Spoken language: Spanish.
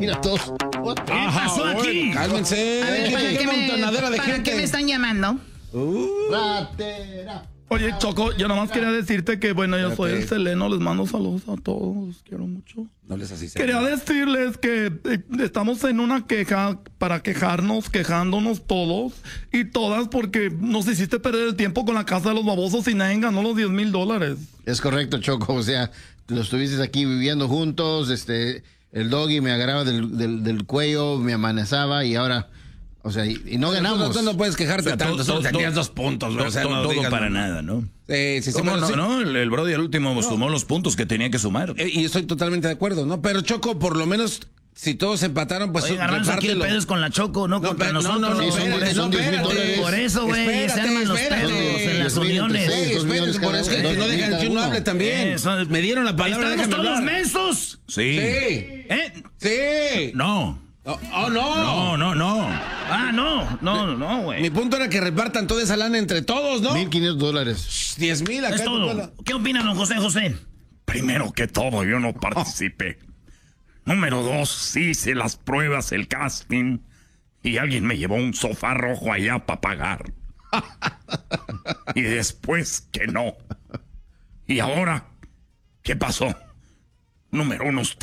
Mira todos. ¿Qué pasó aquí? Cálmense. A ver, ¿para qué me están llamando? Ratera. Oye, Choco, yo nomás quería decirte que, bueno, yo soy el Seleno, les mando saludos a todos, los quiero mucho. No les así. Quería decirles que estamos en una queja para quejándonos todos y todas porque nos hiciste perder el tiempo con la casa de los babosos y nadie ganó los $10,000. Es correcto, Choco, o sea, los estuviste aquí viviendo juntos, el doggy me agarraba del cuello, me amenazaba y ahora... O sea, y no ganamos. Tú no puedes quejarte tanto, solo tenías 2 puntos. O sea, todo para nada, ¿no? Sí, ¿Cómo no? El Brody al último sumó los puntos que tenía que sumar. Y estoy totalmente de acuerdo, ¿no? Pero Choco, por lo menos, si todos empataron, pues... Oye, Garbanzo, aquí el pedo es con la Choco, no contra nosotros. Son $10,000. Por eso, güey, se arman los pedos en las uniones. Espérense, por eso que no dejan que uno hable también. Me dieron la palabra, ¿Estamos déjame todos hablar. mensos? Sí. Sí. No. Oh, no. No, güey. Mi punto era que repartan toda esa lana entre todos, ¿no? $1,500. 10,000 acá. Es todo. ¿Qué opinan, don José? Primero que todo, yo no participé. Número 2, hice las pruebas, el casting, y alguien me llevó un sofá rojo allá para pagar. Y después que no. ¿Y ahora qué pasó? Número 1,